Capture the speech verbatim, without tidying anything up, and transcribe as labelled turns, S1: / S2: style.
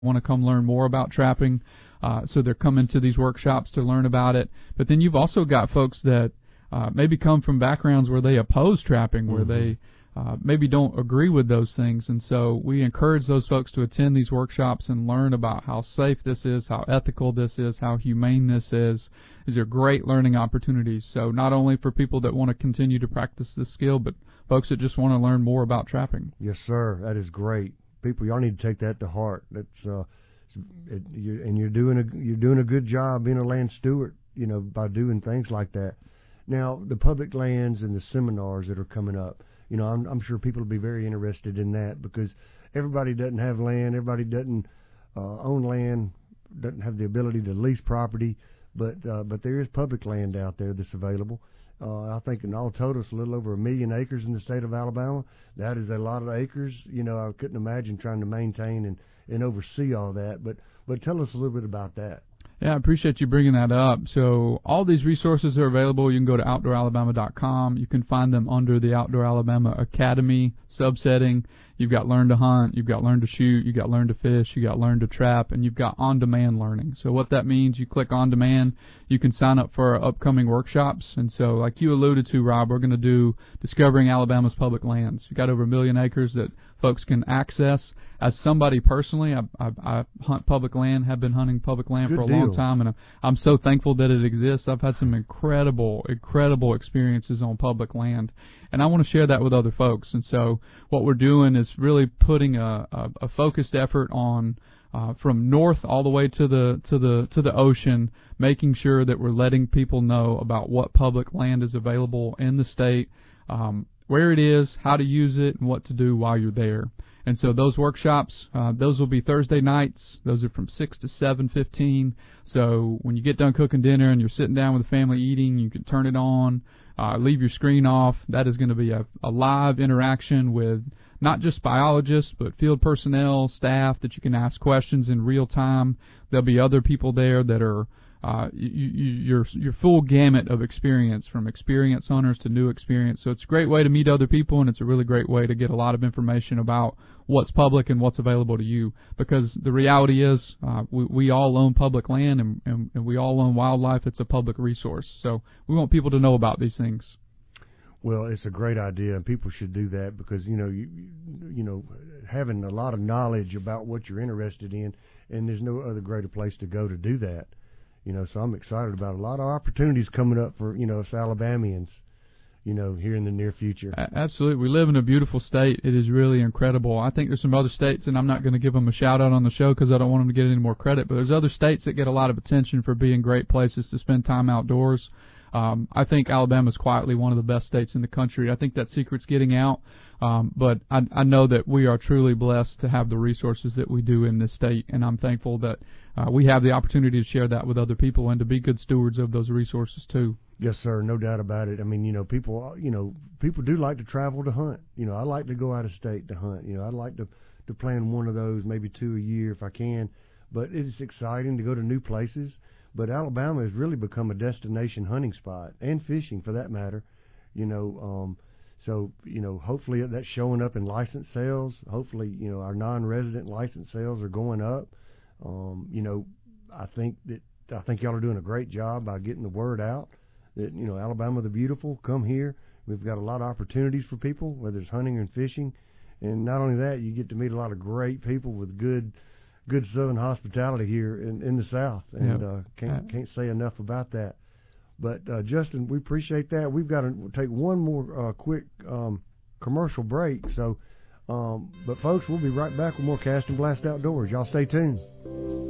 S1: want to come learn more about trapping. Uh, so they're coming to these workshops to learn about it. But then you've also got folks that uh, maybe come from backgrounds where they oppose trapping, where
S2: mm-hmm.
S1: they uh, maybe don't agree with those things. And so we encourage those folks to attend these workshops and learn about how safe this is, how ethical this is, how humane this is. These are great learning opportunities. So not only for people that want to continue to practice this skill, but folks that just want to learn more about trapping.
S2: Yes, sir. That is great. People, y'all need to take that to heart. That's uh, it, you, and you're doing a you're doing a good job being a land steward, you know, by doing things like that. Now, the public lands and the seminars that are coming up, you know, I'm, I'm sure people will be very interested in that, because everybody doesn't have land, everybody doesn't uh, own land, doesn't have the ability to lease property, but uh, but there is public land out there that's available. Uh, I think in all total it's a little over a million acres in the state of Alabama. That is a lot of acres. You know, I couldn't imagine trying to maintain and, and oversee all that. But but tell us a little bit about that.
S1: Yeah, I appreciate you bringing that up. So all these resources are available. You can go to outdoor alabama dot com. You can find them under the Outdoor Alabama Academy subsetting. You've got Learn to Hunt, you've got Learn to Shoot, you've got Learn to Fish, you've got Learn to Trap, and you've got On-Demand Learning. So what that means, you click On Demand, you can sign up for our upcoming workshops. And so like you alluded to, Rob, we're going to do Discovering Alabama's Public Lands. You've got over a million acres that folks can access. As somebody personally, I, I, I hunt public land, have been hunting public land
S2: Good
S1: for a
S2: deal.
S1: long time, and I'm, I'm so thankful that it exists. I've had some incredible, incredible experiences on public land, and I want to share that with other folks. And so what we're doing is really putting a, a, a focused effort on uh, from north all the way to the to the to the ocean, making sure that we're letting people know about what public land is available in the state, um, where it is, how to use it, and what to do while you're there. And so those workshops, uh, those will be Thursday nights. Those are from six to seven fifteen. So when you get done cooking dinner and you're sitting down with the family eating, you can turn it on, uh, leave your screen off. That is going to be a, a live interaction with not just biologists, but field personnel, staff that you can ask questions in real time. There'll be other people there that are Uh, you, you, your your full gamut of experience, from experienced hunters to new experience. So it's a great way to meet other people, and it's a really great way to get a lot of information about what's public and what's available to you. Because the reality is, uh, we, we all own public land, and, and, and we all own wildlife. It's a public resource. So we want people to know about these things.
S2: Well, it's a great idea, and people should do that, because you know, you you know, having a lot of knowledge about what you're interested in, and there's no other greater place to go to do that. You know, so I'm excited about a lot of opportunities coming up for, you know, us Alabamians, you know, here in the near future.
S1: Absolutely. We live in a beautiful state. It is really incredible. I think there's some other states, and I'm not going to give them a shout-out on the show because I don't want them to get any more credit, but there's other states that get a lot of attention for being great places to spend time outdoors. Um, I think Alabama's quietly one of the best states in the country. I think that secret's getting out, um, but I, I know that we are truly blessed to have the resources that we do in this state, and I'm thankful that uh, we have the opportunity to share that with other people and to be good stewards of those resources too.
S2: Yes, sir, no doubt about it. I mean, you know, people, you know, people do like to travel to hunt. You know, I like to go out of state to hunt. You know, I'd like to to plan one of those, maybe two a year if I can. But it's exciting to go to new places. But Alabama has really become a destination hunting spot, and fishing for that matter. You know, um, so, you know, hopefully that's showing up in license sales. Hopefully, you know, our non-resident license sales are going up. Um, you know, I think that I think y'all are doing a great job by getting the word out that, you know, Alabama the Beautiful, come here. We've got a lot of opportunities for people, whether it's hunting or fishing. And not only that, you get to meet a lot of great people with good good Southern hospitality here in, in the South, and yep. uh, can't can't say enough about that. But uh, Justin, we appreciate that. We've got to take one more uh, quick um, commercial break. So, um, but folks, we'll be right back with more Cast and Blast Outdoors. Y'all stay tuned.